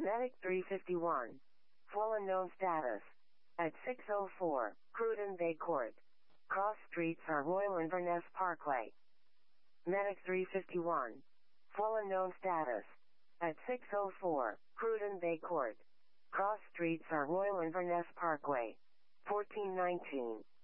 Medic 351. Full unknown status. At 604, Cruden Bay Court. Cross streets are Royal Inverness Parkway. Medic 351. Full unknown status. At 604, Cruden Bay Court. Cross streets are Royal Inverness Parkway. 1419.